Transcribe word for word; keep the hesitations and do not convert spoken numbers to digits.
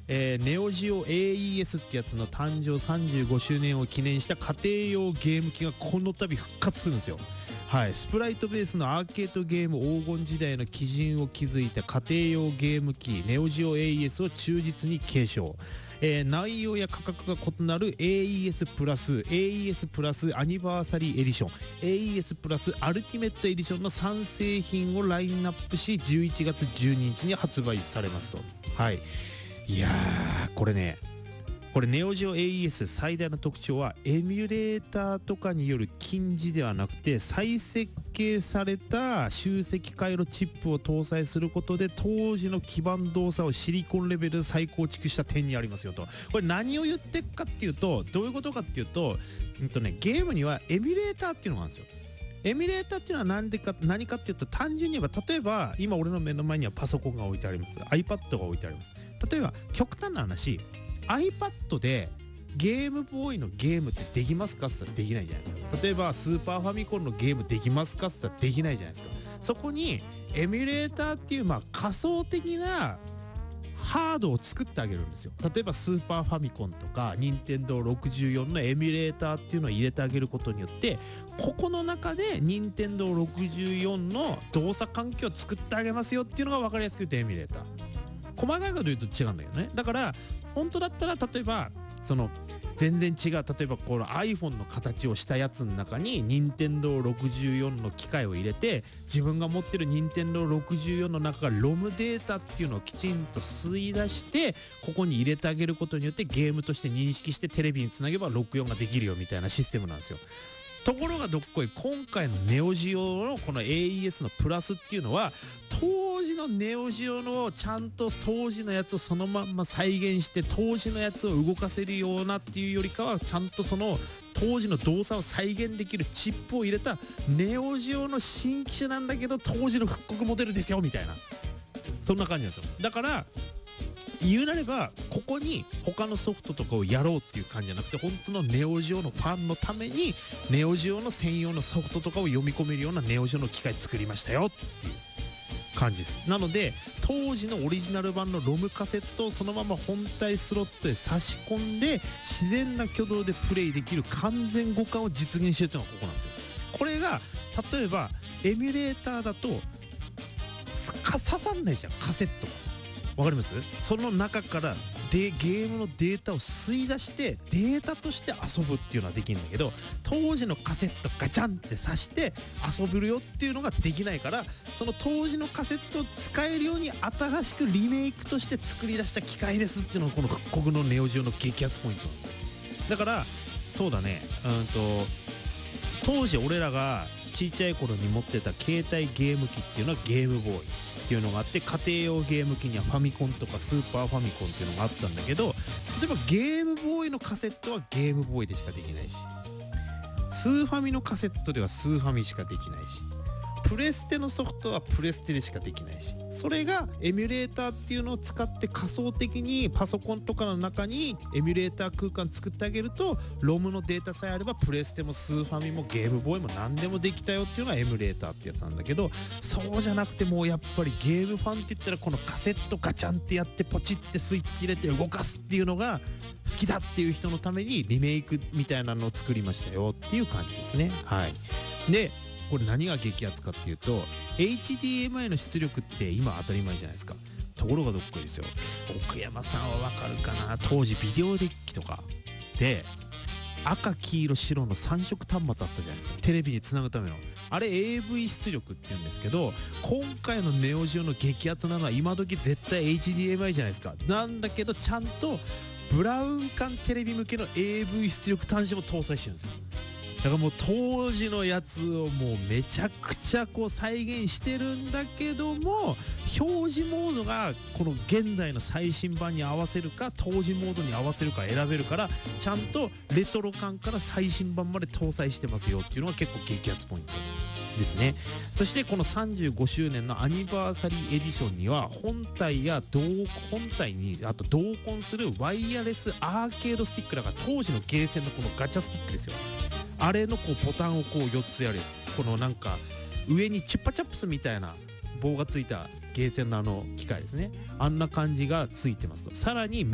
えー、ネオジオ エーイーエス ってやつの誕生さんじゅうごしゅうねんを記念した家庭用ゲーム機がこの度復活するんですよ。はい、スプライトベースのアーケードゲーム黄金時代の基準を築いた家庭用ゲーム機ネオジオ エーイーエス を忠実に継承、えー、内容や価格が異なる エーイーエス プラス エーイーエス プラスアニバーサリーエディション エーイーエス プラスアルティメットエディションのさん製品をラインナップしじゅういちがつじゅうににちに発売されますと。はい、いやーこれねこれネオジオ エーイーエス 最大の特徴はエミュレーターとかによる近似ではなくて再設計された集積回路チップを搭載することで当時の基盤動作をシリコンレベルで再構築した点にありますよと。これ何を言ってるかっていうとどういうことかっていうと、うんとね、ゲームにはエミュレーターっていうのがあるんですよ。エミュレーターっていうのは何でか何かっていうと単純に言えば例えば今俺の目の前にはパソコンが置いてあります iPad が置いてあります。例えば極端な話iPad でゲームボーイのゲームってできますかって言ったらできないじゃないですか。例えばスーパーファミコンのゲームできますかって言ったらできないじゃないですか。そこにエミュレーターっていうまあ仮想的なハードを作ってあげるんですよ。例えばスーパーファミコンとかニンテンドーろくじゅうよんのエミュレーターっていうのを入れてあげることによってここの中でニンテンドーろくじゅうよんの動作環境を作ってあげますよっていうのが分かりやすく言うとエミュレーター。細かいこと言うと違うんだけどね。だから本当だったら例えばその全然違う例えばこの iPhone の形をしたやつの中に ニンテンドーろくじゅうよん の機械を入れて自分が持ってる ニンテンドーろくじゅうよん の中から ロム データっていうのをきちんと吸い出してここに入れてあげることによってゲームとして認識してテレビにつなげば録音ができるよみたいなシステムなんですよ。ところがどっこい今回のネオジオのこの エーイーエス のプラスっていうのは当時のネオジオのちゃんと当時のやつをそのまんま再現して当時のやつを動かせるようなっていうよりかはちゃんとその当時の動作を再現できるチップを入れたネオジオの新機種なんだけど当時の復刻モデルですよみたいなそんな感じなんですよ。だから言うなればここに他のソフトとかをやろうっていう感じじゃなくて本当のネオジオのファンのためにネオジオの専用のソフトとかを読み込めるようなネオジオの機械作りましたよっていう感じです。なので当時のオリジナル版のロムカセットをそのまま本体スロットへ差し込んで自然な挙動でプレイできる完全互換を実現してるっていうのがここなんですよ。これが例えばエミュレーターだと刺さんないじゃんカセットが。わかります？その中からでゲームのデータを吸い出してデータとして遊ぶっていうのはできるんだけど当時のカセットガチャンって挿して遊べるよっていうのができないからその当時のカセットを使えるように新しくリメイクとして作り出した機械ですっていうのがこの復刻のネオジオの激アツポイントなんですよ。だからそうだねうんと当時俺らがちっちゃい頃に持ってた携帯ゲーム機っていうのはゲームボーイっていうのがあって家庭用ゲーム機にはファミコンとかスーパーファミコンっていうのがあったんだけど例えばゲームボーイのカセットはゲームボーイでしかできないしスーファミのカセットではスーファミしかできないしプレステのソフトはプレステでしかできないしそれがエミュレーターっていうのを使って仮想的にパソコンとかの中にエミュレーター空間作ってあげるとロムのデータさえあればプレステもスーファミもゲームボーイも何でもできたよっていうのがエミュレーターってやつなんだけどそうじゃなくてもうやっぱりゲームファンって言ったらこのカセットガチャンってやってポチってスイッチ入れて動かすっていうのが好きだっていう人のためにリメイクみたいなのを作りましたよっていう感じですね。はい。でこれ何が激アツかっていうと エイチディーエムアイ の出力って今当たり前じゃないですか。ところがどっこいですよ奥山さんはわかるかな当時ビデオデッキとかで赤黄色白のさん色端末あったじゃないですかテレビにつなぐためのあれ エーブイ 出力って言うんですけど今回のネオジオの激アツなのは今時絶対 エイチディーエムアイ じゃないですかなんだけどちゃんとブラウン管テレビ向けの エーブイ 出力端子も搭載してるんですよ。だからもう当時のやつをもうめちゃくちゃこう再現してるんだけども表示モードがこの現代の最新版に合わせるか当時モードに合わせるか選べるからちゃんとレトロ感から最新版まで搭載してますよっていうのが結構激アツポイントですね。そしてこのさんじゅうごしゅうねんのアニバーサリーエディションには本体や同本体にあと同梱するワイヤレスアーケードスティックだから当時のゲーセンのこのガチャスティックですよ。あれのこうボタンをこうよっつやるやつこのなんか上にチュッパチャップスみたいな棒がついたゲーセンのあの機械ですねあんな感じがついてますとさらに